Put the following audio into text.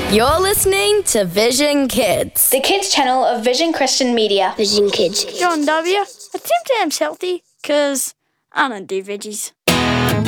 You're listening to Vision Kids, the kids channel of Vision Christian Media. Vision Kids. John W. Attempt to am healthy, because I don't do veggies.